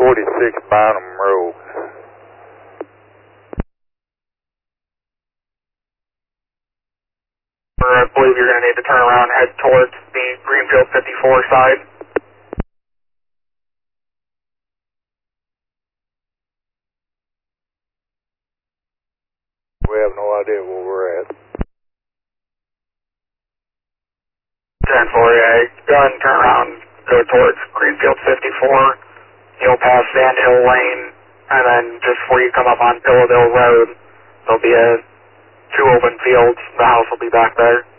46 Bynum Road. I believe you're going to need to turn around and head towards the Greenfield 54 side. We have no idea where we're at. 10-4, yeah. Go ahead and turn around, go towards Greenfield 54. You'll pass Sand Hill Lane, and then just before you come up on Pillardale Road, there'll be two open fields. The house will be back there.